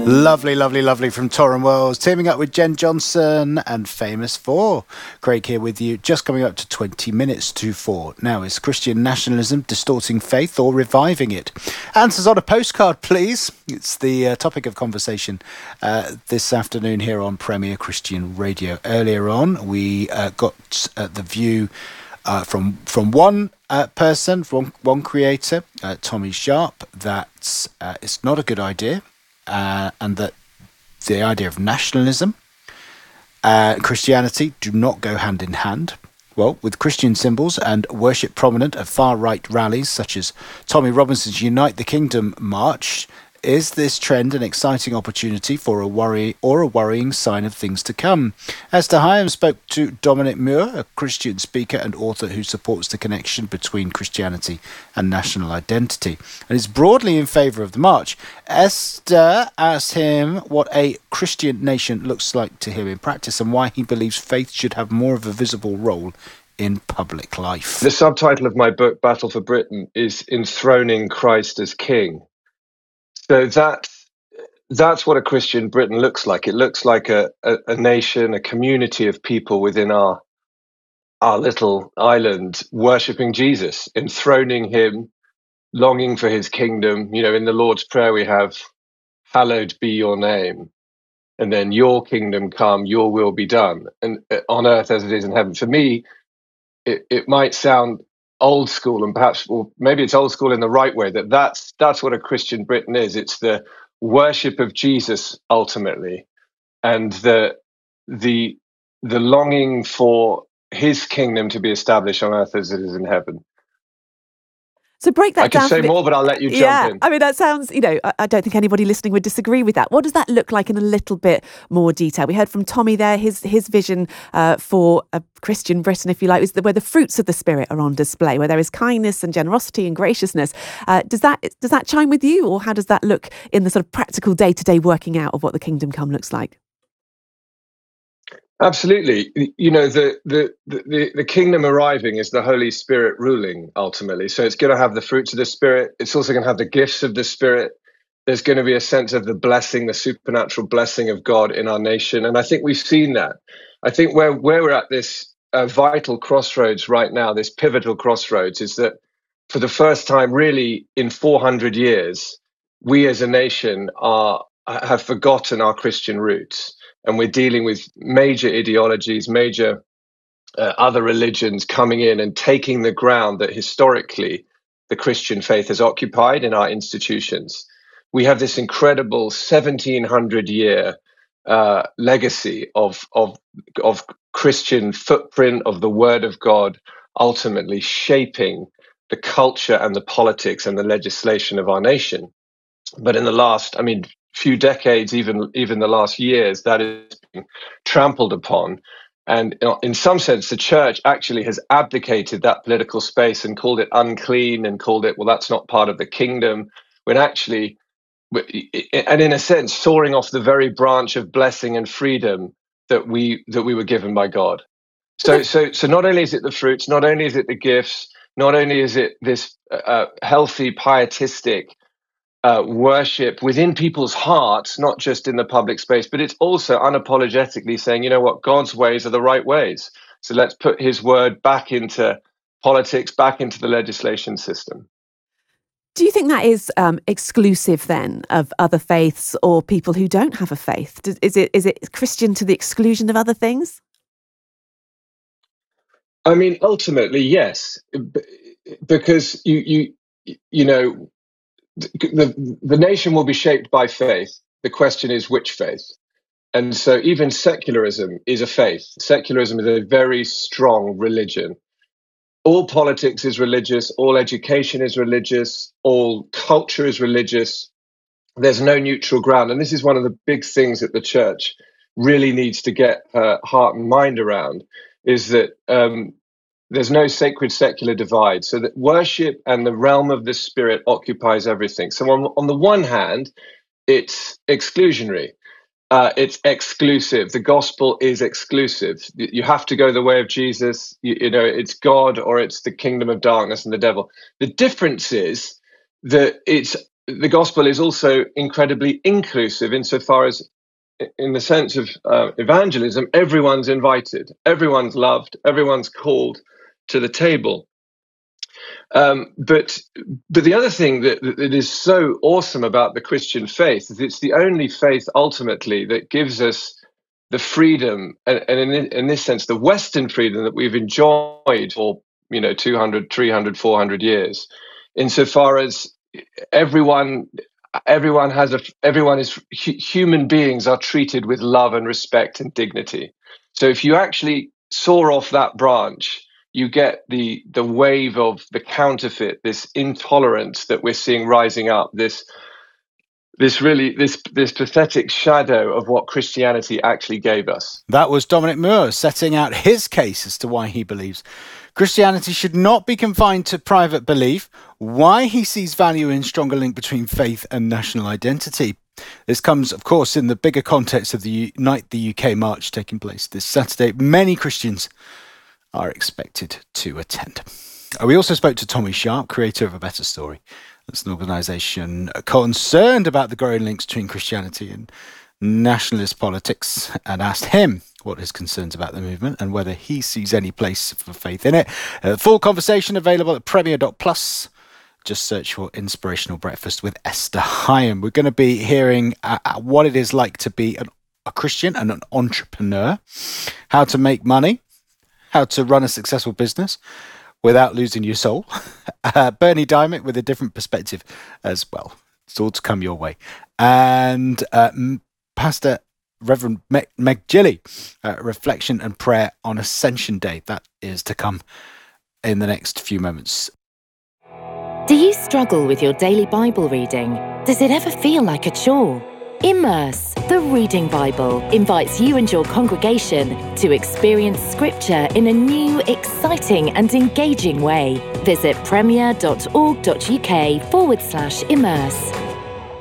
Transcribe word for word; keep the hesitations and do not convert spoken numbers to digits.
Lovely, lovely, lovely from Torren Wells, teaming up with Jen Johnson and Famous Four. Craig here with you, just coming up to twenty minutes to four. Now, is Christian nationalism distorting faith or reviving it? Answers on a postcard, please. It's the uh, topic of conversation uh, this afternoon here on Premier Christian Radio. Earlier on, we uh, got uh, the view uh, from from one uh, person, from one creator, uh, Tommy Sharp, that uh, it's not a good idea. Uh, and that the idea of nationalism and uh, Christianity do not go hand in hand. Well, with Christian symbols and worship prominent at far-right rallies such as Tommy Robinson's Unite the Kingdom March, is this trend an exciting opportunity for a worry or a worrying sign of things to come? Esther Hyam spoke to Dominic Muir, a Christian speaker and author who supports the connection between Christianity and national identity, and is broadly in favour of the march. Esther asked him what a Christian nation looks like to him in practice and why he believes faith should have more of a visible role in public life. The subtitle of my book, Battle for Britain, is Enthroning Christ as King. So that, that's what a Christian Britain looks like. It looks like a, a, a nation, a community of people within our, our little island worshipping Jesus, enthroning him, longing for his kingdom. You know, in the Lord's Prayer we have, hallowed be your name. And then your kingdom come, your will be done, and on earth as it is in heaven. For me, it, it might sound old school, and perhaps, or maybe it's old school in the right way, that that's that's what a Christian Britain is. It's the worship of Jesus ultimately, and the the the longing for his kingdom to be established on earth as it is in heaven. So break that I down. can say more, but I'll let you jump yeah, in. I mean, that sounds, you know, I, I don't think anybody listening would disagree with that. What does that look like in a little bit more detail? We heard from Tommy there, his his vision uh, for a Christian Britain, if you like, is the, where the fruits of the Spirit are on display, where there is kindness and generosity and graciousness. Uh, does that does that chime with you, or how does that look in the sort of practical day-to-day working out of what the kingdom come looks like? Absolutely. You know, the, the, the, the kingdom arriving is the Holy Spirit ruling ultimately. So it's going to have the fruits of the Spirit. It's also going to have the gifts of the Spirit. There's going to be a sense of the blessing, the supernatural blessing of God in our nation. And I think we've seen that. I think where, where we're at this uh, vital crossroads right now, this pivotal crossroads, is that for the first time really in four hundred years, we as a nation are have forgotten our Christian roots. And we're dealing with major ideologies, major uh, other religions coming in and taking the ground that historically the Christian faith has occupied in our institutions. We have this incredible seventeen hundred year uh, legacy of, of, of Christian footprint of the Word of God, ultimately shaping the culture and the politics and the legislation of our nation. But in the last, I mean, few decades, even even the last years, that is being trampled upon. And in some sense, the church actually has abdicated that political space and called it unclean and called it, well, that's not part of the kingdom, when actually, and in a sense, soaring off the very branch of blessing and freedom that we that we were given by God. So, so, so not only is it the fruits, not only is it the gifts, not only is it this uh, healthy, pietistic Uh, worship within people's hearts, not just in the public space, but it's also unapologetically saying, you know what, God's ways are the right ways. So let's put his word back into politics, back into the legislation system. Do you think that is um, exclusive then of other faiths or people who don't have a faith? Does, is it is it Christian to the exclusion of other things? I mean, ultimately, yes, because you you you know. The, the nation will be shaped by faith. The question is which faith. And so even secularism is a faith. Secularism is a very strong religion. All politics is religious. All education is religious. All culture is religious. There's no neutral ground. And this is one of the big things that the church really needs to get her heart and mind around, is that um, there's no sacred secular divide. So that worship and the realm of the Spirit occupies everything. So on, on the one hand, it's exclusionary. Uh, it's exclusive. The gospel is exclusive. You have to go the way of Jesus. You, you know, it's God or it's the kingdom of darkness and the devil. The difference is that it's the gospel is also incredibly inclusive insofar as, in the sense of uh, evangelism, everyone's invited, everyone's loved, everyone's called to the table. Um, but but the other thing that, that is so awesome about the Christian faith is it's the only faith ultimately that gives us the freedom, and, and in, in this sense, the Western freedom that we've enjoyed for, you know, two hundred, three hundred, four hundred years, insofar as everyone everyone has a everyone is human beings are treated with love and respect and dignity. So if you actually saw off that branch, you get the the wave of the counterfeit, this intolerance that we're seeing rising up, this this really this this pathetic shadow of what Christianity actually gave us. That was Dominic Moore setting out his case as to why he believes Christianity should not be confined to private belief, why he sees value in stronger link between faith and national identity. This comes, of course, in the bigger context of the Unite the U K march taking place this Saturday. Many Christians are expected to attend. We also spoke to Tommy Sharp, creator of A Better Story. That's an organisation concerned about the growing links between Christianity and nationalist politics, and asked him what his concerns about the movement and whether he sees any place for faith in it. Uh, full conversation available at premier dot plus. Just search for Inspirational Breakfast with Esther Hyam. We're going to be hearing uh, what it is like to be an, a Christian and an entrepreneur, how to make money, how to run a successful business without losing your soul. Uh, Bernie Dymet with a different perspective as well. It's all to come your way. And uh, Pastor Reverend Meg, Meg Gilly, uh, reflection and prayer on Ascension Day. That is to come in the next few moments. Do you struggle with your daily Bible reading? Does it ever feel like a chore? Immerse, the Reading Bible, invites you and your congregation to experience Scripture in a new, exciting and engaging way. Visit premier dot org dot uk forward slash immerse.